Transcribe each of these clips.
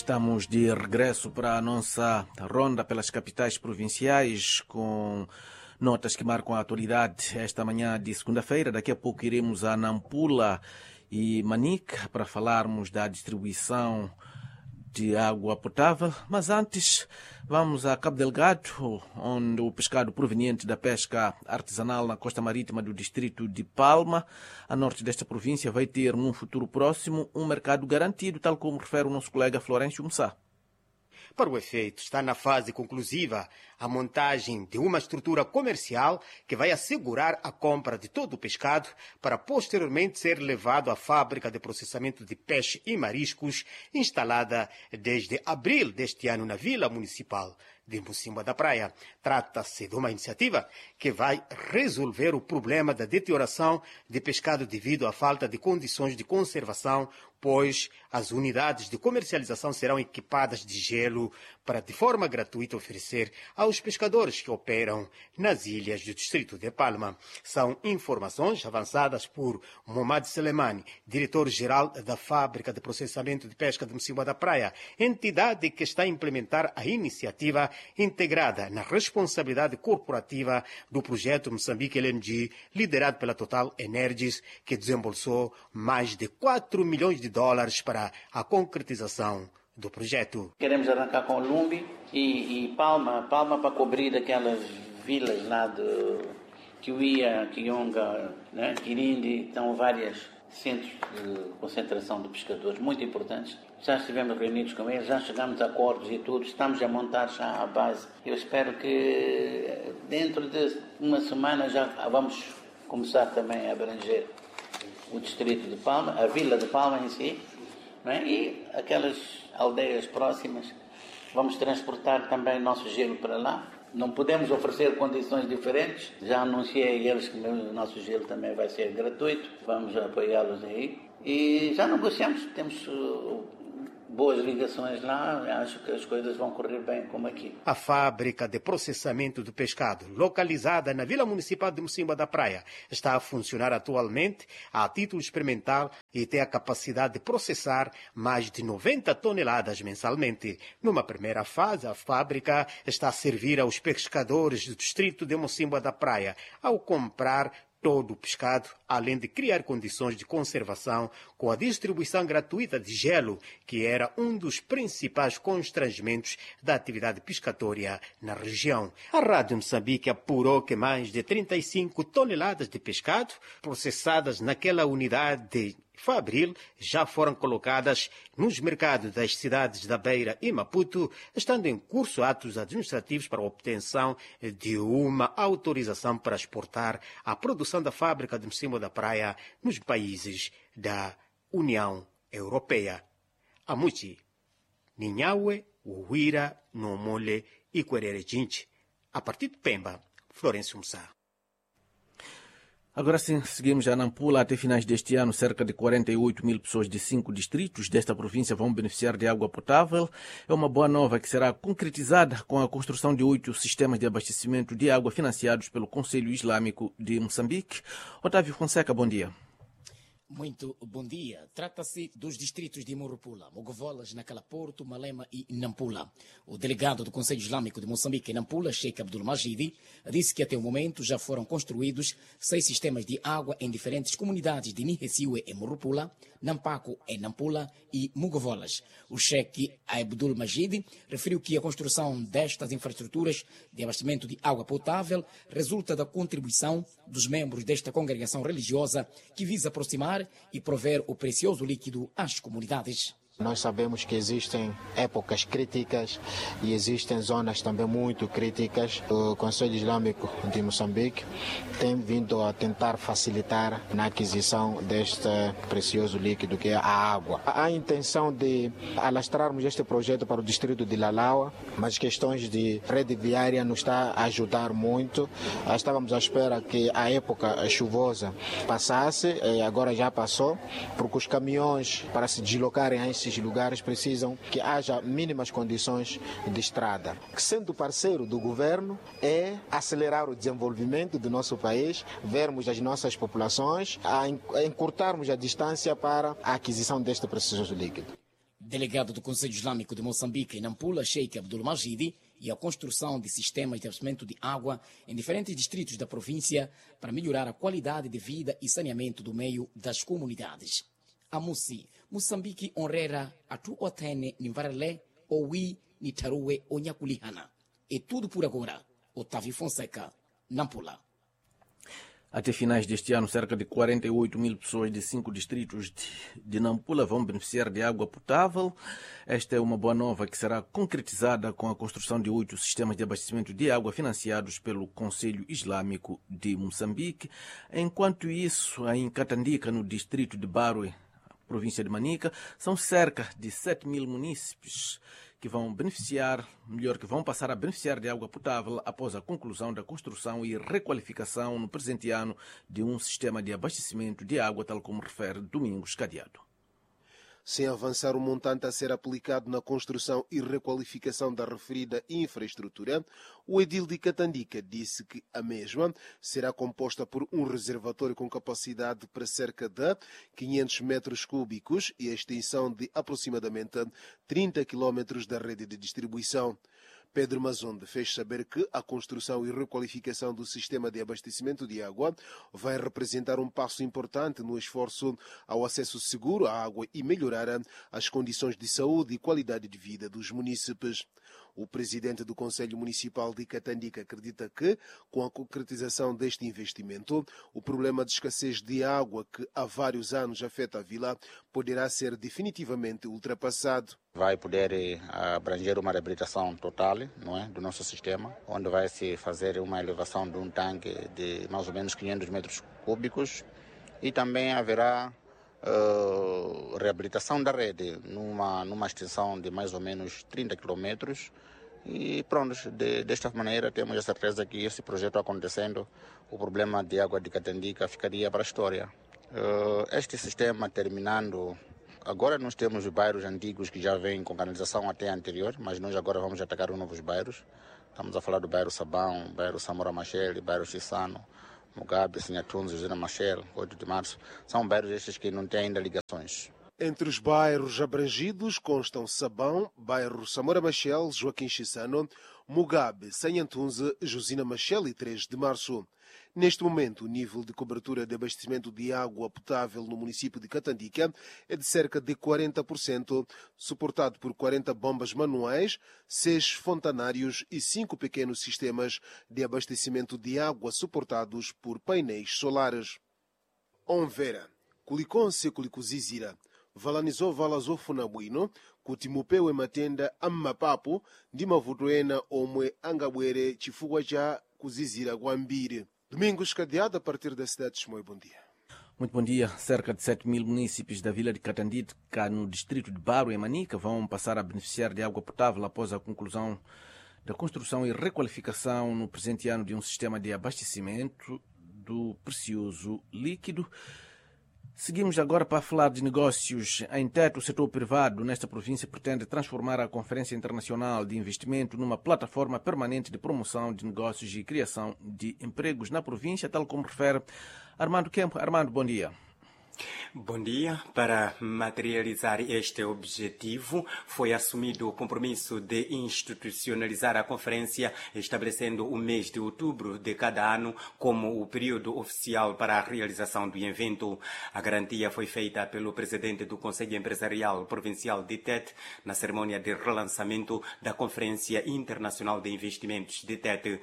Estamos de regresso para a nossa ronda pelas capitais provinciais com notas que marcam a atualidade esta manhã de segunda-feira. Daqui a pouco iremos a Nampula e Manica para falarmos da distribuição de água potável, mas antes vamos a Cabo Delgado, onde o pescado proveniente da pesca artesanal na costa marítima do distrito de Palma, a norte desta província, vai ter num futuro próximo um mercado garantido, tal como refere o nosso colega Florencio Mussá. Para o efeito, está na fase conclusiva a montagem de uma estrutura comercial que vai assegurar a compra de todo o pescado para posteriormente ser levado à fábrica de processamento de peixe e mariscos instalada desde abril deste ano na Vila Municipal de Mocimboa da Praia. Trata-se de uma iniciativa que vai resolver o problema da deterioração de pescado devido à falta de condições de conservação, pois as unidades de comercialização serão equipadas de gelo para, de forma gratuita, oferecer aos pescadores que operam nas ilhas do distrito de Palma. São informações avançadas por Mohamed Selemani, diretor-geral da Fábrica de Processamento de Pesca de Mocimboa da Praia, entidade que está a implementar a iniciativa integrada na responsabilidade corporativa do projeto Moçambique LNG, liderado pela Total Energies, que desembolsou mais de 4 milhões de dólares para a concretização do projeto. Queremos arrancar com Lumbi e Palma para cobrir aquelas vilas lá de Kiwia, Kionga, né? Quirindi, estão vários centros de concentração de pescadores muito importantes. Já estivemos reunidos com eles, já chegamos a acordos e tudo, estamos a montar já a base. Eu espero que dentro de uma semana já vamos começar também a abranger o distrito de Palma, a vila de Palma em si, não é? E aquelas aldeias próximas. Vamos transportar também nosso gelo para lá. Não podemos oferecer condições diferentes. Já anunciei a eles que o nosso gelo também vai ser gratuito. Vamos apoiá-los aí. E já negociamos, temos boas ligações lá, acho que as coisas vão correr bem como aqui. A fábrica de processamento do pescado, localizada na Vila Municipal de Mocimboa da Praia, está a funcionar atualmente a título experimental e tem a capacidade de processar mais de 90 toneladas mensalmente. Numa primeira fase, a fábrica está a servir aos pescadores do distrito de Mocimboa da Praia ao comprar todo o pescado, além de criar condições de conservação com a distribuição gratuita de gelo, que era um dos principais constrangimentos da atividade pescatória na região. A Rádio Moçambique apurou que mais de 35 toneladas de pescado processadas naquela unidade de Fabril já foram colocadas nos mercados das cidades da Beira e Maputo, estando em curso atos administrativos para a obtenção de uma autorização para exportar a produção da fábrica de Mocimboa da Praia nos países da União Europeia. Amuchi, Ninhaue, Uhuira, Nomole e Querere Jinchi. A partir de Pemba, Florencio Mussá. Agora sim, seguimos a Nampula. Até finais deste ano, cerca de 48 mil pessoas de 5 distritos desta província vão beneficiar de água potável. É uma boa nova que será concretizada com a construção de 8 sistemas de abastecimento de água financiados pelo Conselho Islâmico de Moçambique. Otávio Fonseca, bom dia. Muito bom dia. Trata-se dos distritos de Morupula, Mogovolas, Nacala-Porto, Malema e Nampula. O delegado do Conselho Islâmico de Moçambique em Nampula, Sheikh Abdul Majidi, disse que até o momento já foram construídos 6 sistemas de água em diferentes comunidades de Nihesiwe em Morupula, Nampaco em Nampula e Mogovolas. O Sheikh Abdul Majidi referiu que a construção destas infraestruturas de abastecimento de água potável resulta da contribuição dos membros desta congregação religiosa que visa aproximar e prover o precioso líquido às comunidades. Nós sabemos que existem épocas críticas e existem zonas também muito críticas. O Conselho Islâmico de Moçambique tem vindo a tentar facilitar na aquisição deste precioso líquido que é a água. Há a intenção de alastrarmos este projeto para o distrito de Lalaua, mas questões de rede viária nos está a ajudar muito. Estávamos à espera que a época chuvosa passasse, e agora já passou, porque os caminhões para se deslocarem a esses lugares precisam que haja mínimas condições de estrada. Sendo parceiro do governo é acelerar o desenvolvimento do nosso país, vermos as nossas populações, encurtarmos a distância para a aquisição deste precioso líquido. Delegado do Conselho Islâmico de Moçambique, em Nampula, Sheikh Abdul Majidi, e a construção de sistemas de abastecimento de água em diferentes distritos da província para melhorar a qualidade de vida e saneamento do meio das comunidades. A Moçambique honrera a tu otene nivarele owi nitarue onyakulihana. É tudo por agora. Otávio Fonseca, Nampula. Até finais deste ano, cerca de 48 mil pessoas de 5 distritos de Nampula vão beneficiar de água potável. Esta é uma boa nova que será concretizada com a construção de 8 sistemas de abastecimento de água financiados pelo Conselho Islâmico de Moçambique. Enquanto isso, em Catandica, no distrito de Barue, província de Manica, são cerca de 7 mil munícipes que vão passar a beneficiar de água potável após a conclusão da construção e requalificação no presente ano de um sistema de abastecimento de água, tal como refere Domingos Cadeado. Sem avançar o montante a ser aplicado na construção e requalificação da referida infraestrutura, o edil de Catandica disse que a mesma será composta por um reservatório com capacidade para cerca de 500 metros cúbicos e a extensão de aproximadamente 30 quilómetros da rede de distribuição. Pedro Mazonde fez saber que a construção e requalificação do sistema de abastecimento de água vai representar um passo importante no esforço ao acesso seguro à água e melhorar as condições de saúde e qualidade de vida dos munícipes. O presidente do Conselho Municipal de Catandica acredita que, com a concretização deste investimento, o problema de escassez de água que há vários anos afeta a vila poderá ser definitivamente ultrapassado. Vai poder abranger uma reabilitação total, não é, do nosso sistema, onde vai se fazer uma elevação de um tanque de mais ou menos 500 metros cúbicos e também haverá reabilitação da rede numa extensão de mais ou menos 30 quilômetros. E pronto, desta maneira temos a certeza que esse projeto acontecendo, o problema de água de Catandica ficaria para a história. Este sistema terminando, agora nós temos os bairros antigos que já vêm com canalização até anterior, mas nós agora vamos atacar os novos bairros. Estamos a falar do bairro Sabão, bairro Samora Machel, bairro Chissano, Mugabe, Sinhatunzi, Josina Machel, 8 de março. São bairros estes que não têm ainda ligações. Entre os bairros abrangidos constam Sabão, bairro Samora Machel, Joaquim Chissano, Mugabe, Sinhatunzi, Josina Machel e 3 de março. Neste momento, o nível de cobertura de abastecimento de água potável no município de Catandica é de cerca de 40%, suportado por 40 bombas manuais, 6 fontanários e 5 pequenos sistemas de abastecimento de água suportados por painéis solares. Onvera, Kulikonse Kulikuzizira, Valanizou Valazou Funabuino, Kutimupeu e Matenda Ammapapo, Dimavutoena Omwe Angabwere Chifugwa ja Kuzizira Guambire. Domingos Cadeado, a partir da cidade de Chimoio. Bom dia. Muito bom dia. Cerca de 7 mil munícipes da vila de Catandica, no distrito de Barue e Manica, vão passar a beneficiar de água potável após a conclusão da construção e requalificação no presente ano de um sistema de abastecimento do precioso líquido. Seguimos agora para falar de negócios. Em Tete, o setor privado nesta província pretende transformar a Conferência Internacional de Investimento numa plataforma permanente de promoção de negócios e criação de empregos na província, tal como refere Armando Kempo. Armando, bom dia. Bom dia. Para materializar este objetivo, foi assumido o compromisso de institucionalizar a conferência, estabelecendo o mês de outubro de cada ano como o período oficial para a realização do evento. A garantia foi feita pelo presidente do Conselho Empresarial Provincial de Tete na cerimônia de relançamento da Conferência Internacional de Investimentos de Tete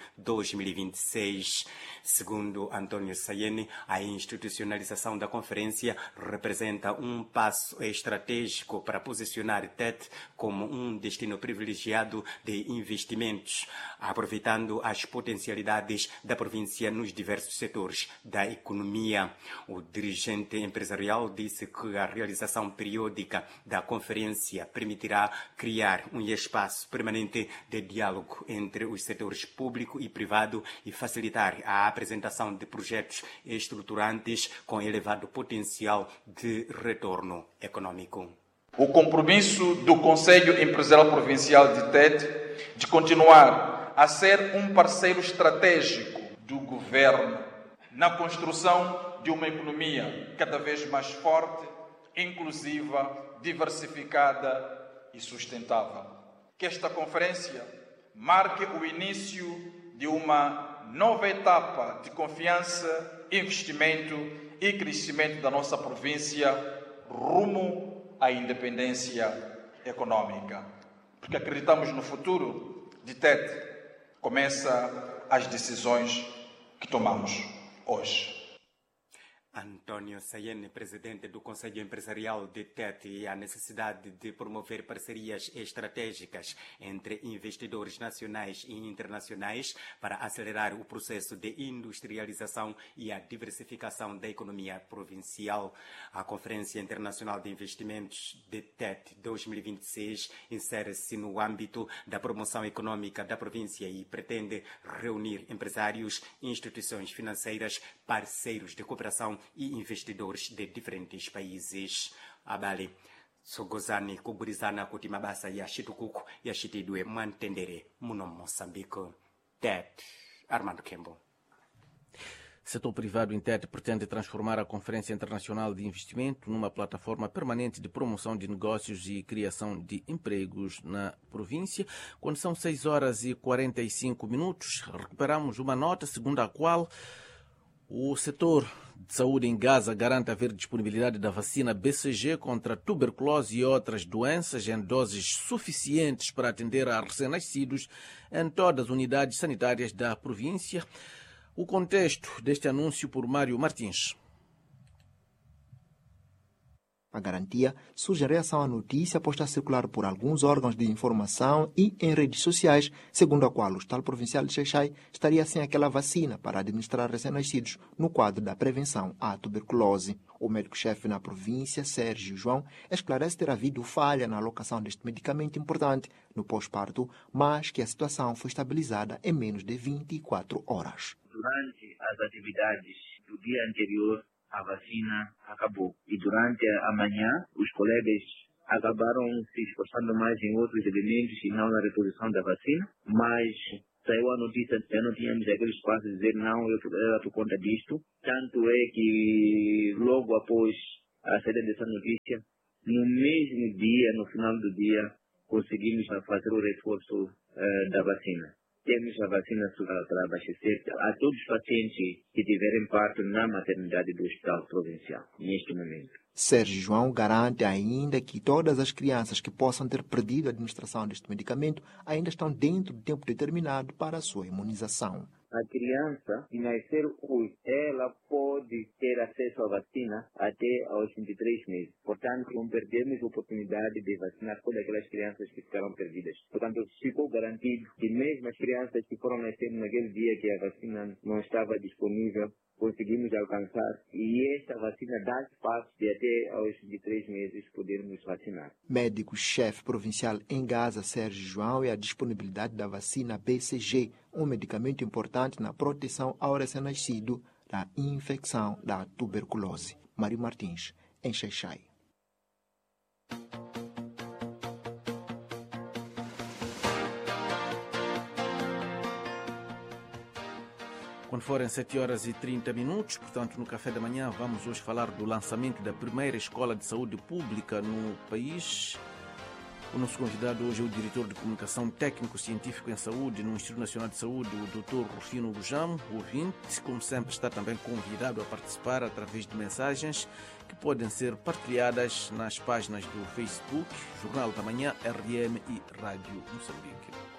2026. Segundo António Sayene, a institucionalização da conferência representa um passo estratégico para posicionar Tete como um destino privilegiado de investimentos, aproveitando as potencialidades da província nos diversos setores da economia. O dirigente empresarial disse que a realização periódica da conferência permitirá criar um espaço permanente de diálogo entre os setores público e privado e facilitar a apresentação de projetos estruturantes com elevado potencial de retorno econômico. O compromisso do Conselho Empresarial Provincial de Tete de continuar a ser um parceiro estratégico do governo na construção de uma economia cada vez mais forte, inclusiva, diversificada e sustentável. Que esta conferência marque o início de uma nova etapa de confiança, investimento e crescimento da nossa província rumo à independência econômica. Porque acreditamos no futuro de Tete. Começa as decisões que tomamos hoje. Antônio Sayene, presidente do Conselho Empresarial de Tete, e a necessidade de promover parcerias estratégicas entre investidores nacionais e internacionais para acelerar o processo de industrialização e a diversificação da economia provincial. A Conferência Internacional de Investimentos de Tete 2026 insere-se no âmbito da promoção econômica da província e pretende reunir empresários, instituições financeiras, parceiros de cooperação e investidores de diferentes países. Abali sogozani kuburizana kuti mabasa ya chitukuko yachitidwe mwamtendere muno Moçambique. Tete, Armando Kembo. Setor privado em Tete pretende transformar a Conferência Internacional de Investimento numa plataforma permanente de promoção de negócios e criação de empregos na província. Quando são 6h45, recuperamos uma nota segundo a qual o setor de saúde em Gaza garante haver disponibilidade da vacina BCG contra tuberculose e outras doenças em doses suficientes para atender a recém-nascidos em todas as unidades sanitárias da província. O contexto deste anúncio por Mário Martins. A garantia surge em reação à notícia posta a circular por alguns órgãos de informação e em redes sociais, segundo a qual o Hospital Provincial de Xai-Xai estaria sem aquela vacina para administrar recém-nascidos no quadro da prevenção à tuberculose. O médico-chefe na província, Sérgio João, esclarece ter havido falha na alocação deste medicamento importante no pós-parto, mas que a situação foi estabilizada em menos de 24 horas. Durante as atividades do dia anterior, a vacina acabou. E durante a manhã, os colegas acabaram se esforçando mais em outros elementos e não na reposição da vacina, mas saiu a notícia, já não tínhamos aquele espaço de dizer não, eu por conta disto. Tanto é que logo após a saída dessa notícia, no mesmo dia, no final do dia, conseguimos fazer o reforço da vacina. Temos a vacina para abastecer a todos os pacientes que tiverem parto na maternidade do Hospital Provincial, neste momento. Sérgio João garante ainda que todas as crianças que possam ter perdido a administração deste medicamento ainda estão dentro do tempo determinado para a sua imunização. A criança que nascer hoje, ela pode ter acesso à vacina até aos 23 meses. Portanto, não perdemos a oportunidade de vacinar todas aquelas crianças que ficaram perdidas. Portanto, ficou garantido que mesmo as crianças que foram nascer naquele dia que a vacina não estava disponível, conseguimos alcançar, e esta vacina dá espaço de até aos 23 meses podermos vacinar. Médico-chefe provincial em Gaza, Sérgio João, e a disponibilidade da vacina BCG, um medicamento importante na proteção ao recém-nascido da infecção da tuberculose. Mário Martins, em Xai-Xai. Quando forem 7h30, portanto, no café da manhã, vamos hoje falar do lançamento da primeira escola de saúde pública no país. O nosso convidado hoje é o diretor de comunicação técnico-científico em saúde no Instituto Nacional de Saúde, o Dr. Rufino Lujão. O ouvinte, como sempre, está também convidado a participar através de mensagens que podem ser partilhadas nas páginas do Facebook, Jornal da Manhã, RM e Rádio Moçambique.